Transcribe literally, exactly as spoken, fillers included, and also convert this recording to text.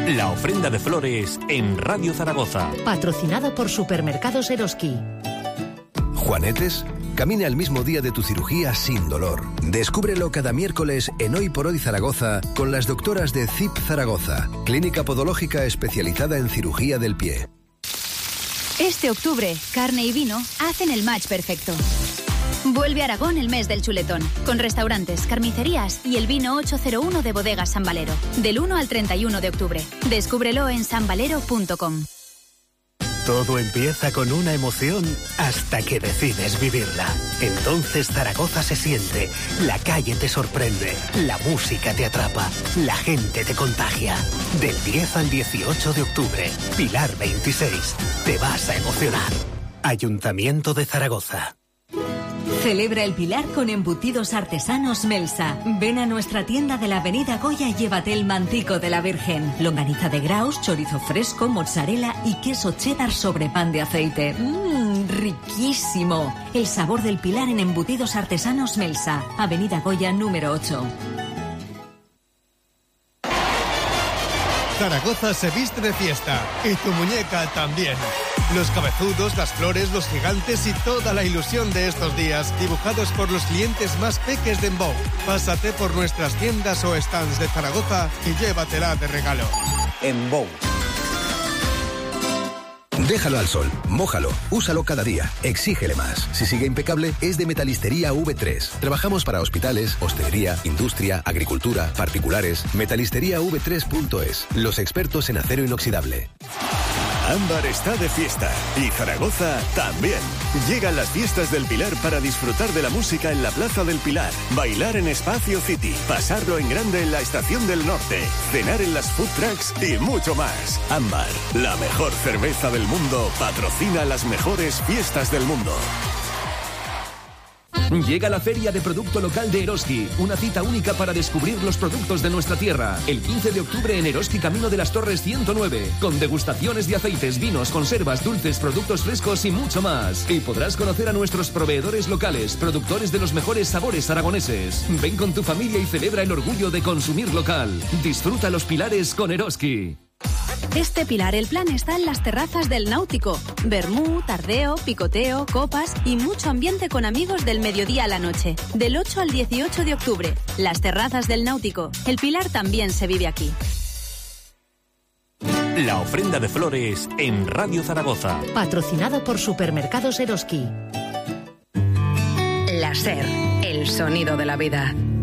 La ofrenda de flores en Radio Zaragoza. Patrocinado por Supermercados Eroski. ¿Juanetes? Camina el mismo día de tu cirugía sin dolor. Descúbrelo cada miércoles en Hoy por Hoy Zaragoza con las doctoras de C I P Zaragoza, clínica podológica especializada en cirugía del pie. Este octubre, carne y vino hacen el match perfecto. Vuelve a Aragón el mes del chuletón, con restaurantes, carnicerías y el vino ochocientos uno de Bodegas San Valero, del uno al treinta y uno de octubre. Descúbrelo en san valero punto com. Todo empieza con una emoción hasta que decides vivirla. Entonces Zaragoza se siente, la calle te sorprende, la música te atrapa, la gente te contagia. Del diez al dieciocho de octubre, Pilar veintiséis, te vas a emocionar. Ayuntamiento de Zaragoza. Celebra el Pilar con embutidos artesanos Melsa. Ven a nuestra tienda de la Avenida Goya y llévate el mantico de la Virgen, longaniza de Graus, chorizo fresco, mozzarella y queso cheddar sobre pan de aceite. ¡Mmm! ¡Riquísimo! El sabor del Pilar en embutidos artesanos Melsa. Avenida Goya número ocho. Zaragoza se viste de fiesta y tu muñeca también. Los cabezudos, las flores, los gigantes y toda la ilusión de estos días, dibujados por los clientes más peques de Embou. Pásate por nuestras tiendas o stands de Zaragoza y llévatela de regalo. Embou. Déjalo al sol, mójalo, úsalo cada día, exígele más. Si sigue impecable, es de Metalistería V tres. Trabajamos para hospitales, hostelería, industria, agricultura, particulares. metalistería v tres punto es. Los expertos en acero inoxidable. Ámbar está de fiesta y Zaragoza también. Llegan las fiestas del Pilar para disfrutar de la música en la Plaza del Pilar, bailar en Espacio City, pasarlo en grande en la Estación del Norte, cenar en las food trucks y mucho más. Ámbar, la mejor cerveza del mundo, patrocina las mejores fiestas del mundo. Llega la Feria de Producto Local de Eroski, una cita única para descubrir los productos de nuestra tierra. El quince de octubre en Eroski, Camino de las Torres ciento nueve, con degustaciones de aceites, vinos, conservas, dulces, productos frescos y mucho más. Y podrás conocer a nuestros proveedores locales, productores de los mejores sabores aragoneses. Ven con tu familia y celebra el orgullo de consumir local. Disfruta los Pilares con Eroski. Este Pilar el plan está en las terrazas del Náutico. Vermú, tardeo, picoteo, copas y mucho ambiente con amigos del mediodía a la noche. Del ocho al dieciocho de octubre. Las terrazas del Náutico. El Pilar también se vive aquí. La ofrenda de flores en Radio Zaragoza. Patrocinado por Supermercados Eroski. La SER, el sonido de la vida.